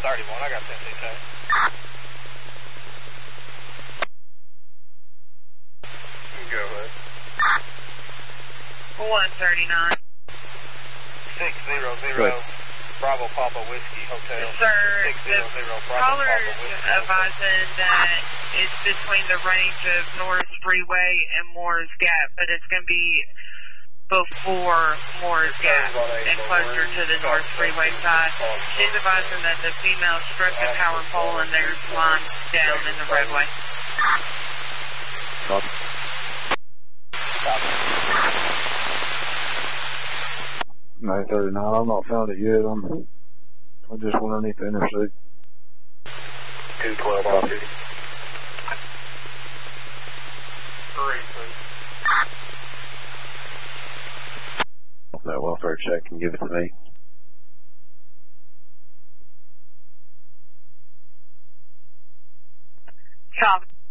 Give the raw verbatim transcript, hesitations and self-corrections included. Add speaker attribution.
Speaker 1: thirty-one, I got ten detail. Go ahead.
Speaker 2: one thirty-nine.
Speaker 1: six zero zero, Bravo Papa Whiskey Hotel.
Speaker 2: Sir,
Speaker 1: six zero zero,
Speaker 2: the
Speaker 1: Bravo
Speaker 2: caller's
Speaker 1: Papa Whiskey
Speaker 2: advising that it's between the range of Norris Freeway and Moore's Gap, but it's going to be before Moore's Gap and closer to the North Freeway side. She's advising that the female struck the power pole and there's lines down in the roadway.
Speaker 3: Copy. nine thirty-nine, I've not found it yet. I'm, I just went underneath the interstate.
Speaker 1: two twelve off duty. Three, please.
Speaker 3: That welfare check and give it to me.
Speaker 2: Copy.